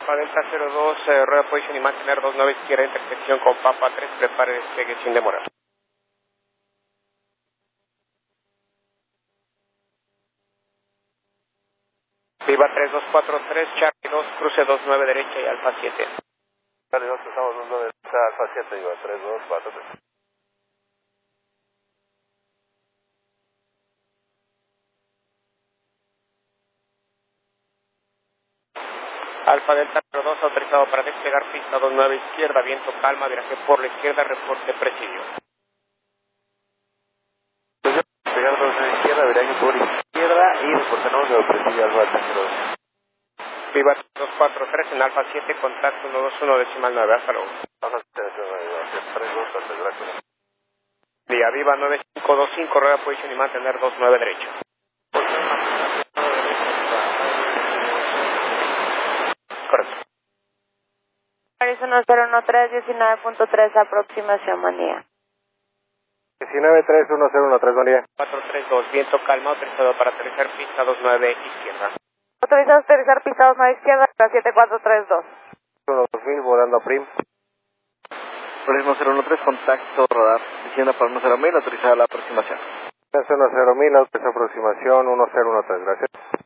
Alfa Delta 02, rueda position y mantener 29 izquierda, intersección con Papa 3, prepare despegue sin demora. Viva 3243, Charlie 2, cruce 29 derecha y Alfa 7. Charlie 2, estamos 29 derecha, Alfa 7, Viva 3243. Alfa Delta 02 autorizado para despegar pista 29 izquierda, viento calma, viraje por la izquierda, reporte presidio. Despegar 29 izquierda, viraje por izquierda y reportamos de presidio Alfa Delta 02. Viva 243 en Alfa 7, contacto 121 decimal 9, hasta luego. Alfa 7, 32, gracias. Vía Viva 9525, rueda position y mantener 29 derecha. Correcto. Arizona 013, 19.3, aproximación, buen día. 19310113, buen día. 432, viento calma, autorizado para aterrizar pista 29 izquierda. Autorizado a aterrizar pista 29 izquierda, 7432. 2000, volando a Prim. Turismo 013, contacto radar, diciendo para 10.000, autorizada la aproximación. 10.000, aproximación 1013, gracias.